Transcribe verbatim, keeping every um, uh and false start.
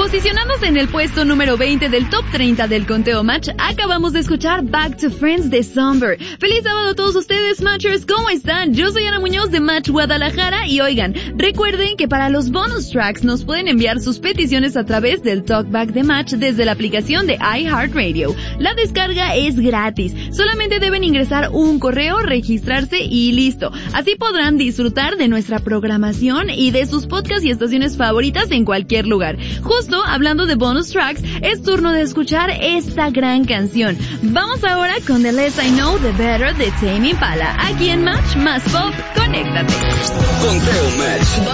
Posicionándose en el puesto número veinte del top treinta del conteo Match, acabamos de escuchar Back to Friends de Somber. ¡Feliz sábado a todos ustedes, Matchers! ¿Cómo están? Yo soy Ana Muñoz de Match Guadalajara y oigan, recuerden que para los bonus tracks nos pueden enviar sus peticiones a través del Talkback de Match desde la aplicación de iHeartRadio. La descarga es gratis. Solamente deben ingresar un correo, registrarse y listo. Así podrán disfrutar de nuestra programación y de sus podcasts y estaciones favoritas en cualquier lugar. Justo hablando de bonus tracks, es turno de escuchar esta gran canción. Vamos ahora con The Less I Know, The Better de Tame Impala. Aquí en Match más Pop, conéctate. Conteo Match.